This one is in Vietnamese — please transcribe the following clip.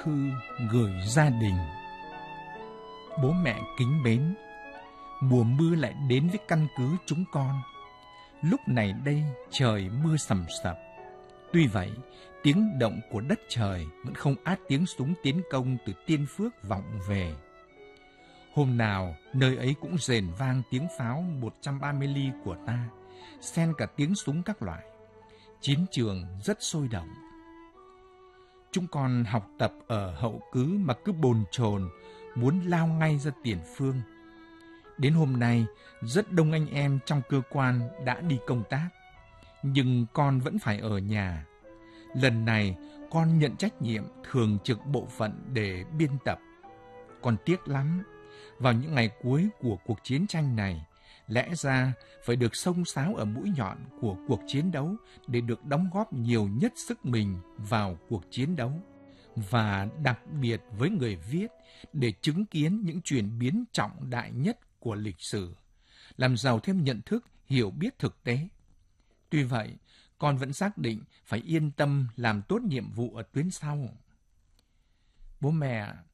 thư gửi gia đình. Bố mẹ kính mến, mùa mưa lại đến với căn cứ chúng con. Lúc này đây trời mưa sầm sập. Tuy vậy, tiếng động của đất trời vẫn không át tiếng súng tiến công từ Tiên Phước vọng về. Hôm nào, nơi ấy cũng rền vang tiếng pháo 130 ly của ta, xen cả tiếng súng các loại. Chiến trường rất sôi động. Chúng con học tập ở hậu cứ mà cứ bồn chồn, muốn lao ngay ra tiền phương. Đến hôm nay, rất đông anh em trong cơ quan đã đi công tác, nhưng con vẫn phải ở nhà. Lần này, con nhận trách nhiệm thường trực bộ phận để biên tập. Con tiếc lắm, vào những ngày cuối của cuộc chiến tranh này, lẽ ra phải được xông xáo ở mũi nhọn của cuộc chiến đấu để được đóng góp nhiều nhất sức mình vào cuộc chiến đấu. Và đặc biệt với người viết, để chứng kiến những chuyển biến trọng đại nhất của lịch sử, làm giàu thêm nhận thức, hiểu biết thực tế. Tuy vậy, con vẫn xác định phải yên tâm làm tốt nhiệm vụ ở tuyến sau. Bố mẹ,